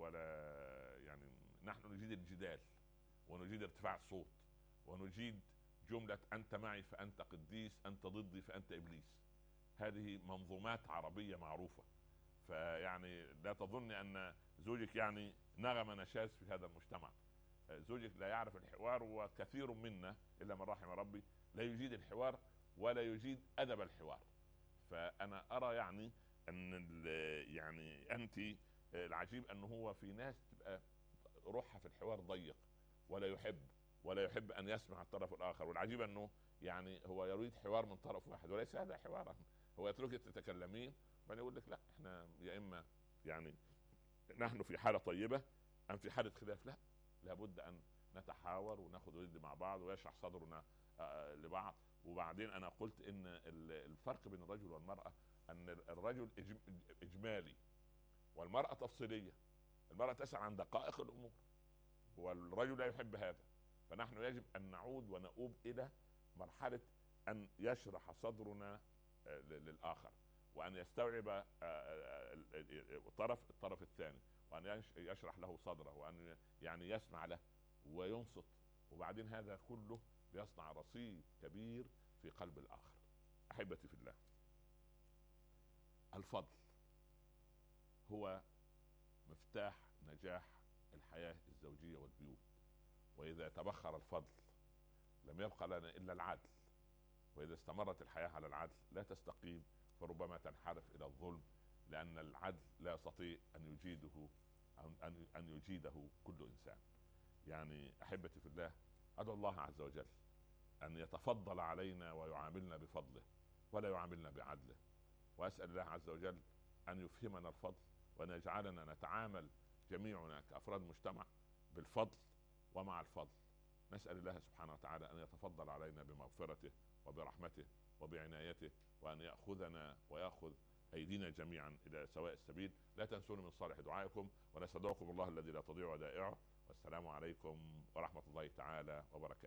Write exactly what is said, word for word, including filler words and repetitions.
ولا يعني نحن نجيد الجدال، ونجيد ارتفاع الصوت، ونجيد جملة أنت معي فأنت قديس، أنت ضدي فأنت إبليس. هذه منظومات عربية معروفة. فيعني لا تظن أن زوجك يعني نغم نشاز في هذا المجتمع. زوجك لا يعرف الحوار، وكثير منا إلا من رحم ربي لا يجيد الحوار ولا يجيد أدب الحوار. فأنا أرى يعني أن يعني أنت العجيب أنه هو في ناس تبقى روحها في الحوار ضيق، ولا يحب ولا يحب ان يسمع الطرف الاخر. والعجيب انه يعني هو يريد حوار من طرف واحد، وليس هذا حوارا. هو يتركك تتكلمين بعدين يقول لك لا احنا يا اما يعني نحن في حاله طيبه ام في حاله خلاف. لا، لابد ان نتحاور وناخذ ود مع بعض ويشرح صدرنا آه، لبعض. وبعدين انا قلت ان الفرق بين الرجل والمراه ان الرجل اجمالي والمراه تفصيليه. المراه تسأل عن دقائق الامور والرجل لا يحب هذا. فنحن يجب أن نعود ونؤوب إلى مرحلة أن يشرح صدرنا للآخر، وأن يستوعب الطرف الطرف الثاني، وأن يشرح له صدره، وأن يعني يسمع له وينصت. وبعدين هذا كله يصنع رصيد كبير في قلب الآخر. أحبتي في الله، الفضل هو مفتاح نجاح الحياة الزوجية والبيوت. وإذا تبخر الفضل لم يبقى لنا إلا العدل. وإذا استمرت الحياة على العدل لا تستقيم، فربما تنحرف إلى الظلم، لأن العدل لا يستطيع أن يجيده أن أن يجيده كل إنسان. يعني أحبتي في الله، أدعو الله عز وجل أن يتفضل علينا ويعاملنا بفضله ولا يعاملنا بعدله. وأسأل الله عز وجل أن يفهمنا الفضل، وأن يجعلنا نتعامل جميعنا كأفراد مجتمع بالفضل ومع الفضل. نسأل الله سبحانه وتعالى أن يتفضل علينا بمغفرته وبرحمته وبعنايته، وأن يأخذنا ويأخذ أيدينا جميعا إلى سواء السبيل. لا تنسوني من صالح دعائكم، ونستودعكم الله الذي لا تضيع ودائعه. والسلام عليكم ورحمة الله تعالى وبركاته.